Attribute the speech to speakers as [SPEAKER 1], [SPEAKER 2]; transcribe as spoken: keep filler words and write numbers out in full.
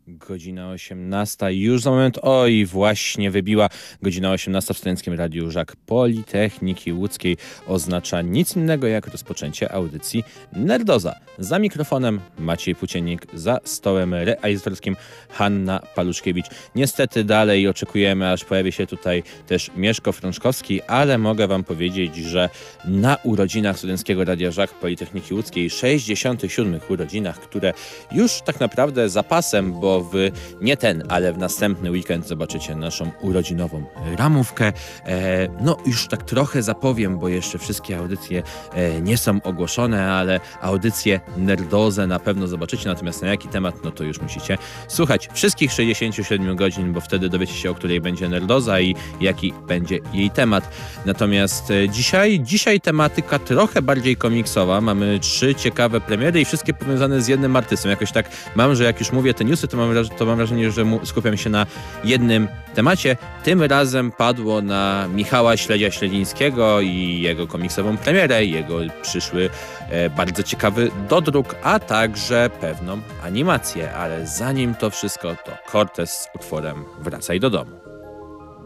[SPEAKER 1] Godzina osiemnasta, już za moment, oj, właśnie wybiła godzina osiemnasta w Studenckim Radiu Żak Politechniki Łódzkiej. Oznacza nic innego jak rozpoczęcie audycji Nerdoza. Za mikrofonem Maciej Płóciennik, za stołem realizatorskim Hanna Paluszkiewicz. Niestety dalej oczekujemy, aż pojawi się tutaj też Mieszko Frączkowski, ale mogę wam powiedzieć, że na urodzinach Studenckiego Radia Żak Politechniki Łódzkiej, sześćdziesiątych siódmych urodzinach, które już tak naprawdę zapasem, bo w nie ten, ale w następny weekend zobaczycie naszą urodzinową ramówkę. E, no już tak trochę zapowiem, bo jeszcze wszystkie audycje e, nie są ogłoszone, ale audycje nerdoze na pewno zobaczycie, natomiast na jaki temat, no to już musicie słuchać wszystkich sześćdziesięciu siedmiu godzin, bo wtedy dowiecie się, o której będzie nerdoza i jaki będzie jej temat. Natomiast e, dzisiaj, dzisiaj tematyka trochę bardziej komiksowa. Mamy trzy ciekawe premiery i wszystkie powiązane z jednym artystą. Jakoś tak mam, że jak już mówię te newsy, to mam, to mam wrażenie, że mu, skupiam się na jednym temacie. Tym razem padło na Michała Śledzia-Śledzińskiego i jego komiksową premierę, jego przyszły e, bardzo ciekawy dodruk, a także pewną animację. Ale zanim to wszystko, to Cortez z utworem Wracaj do domu.